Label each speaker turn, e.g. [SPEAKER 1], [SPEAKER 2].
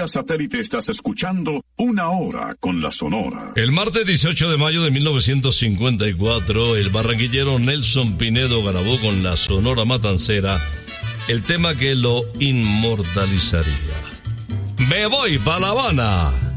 [SPEAKER 1] vía satélite estás escuchando Una Hora con la Sonora.
[SPEAKER 2] El martes 18 de mayo de 1954, el barranquillero Nelson Pinedo grabó con la Sonora Matancera el tema que lo inmortalizaría. Me voy pa' La Habana.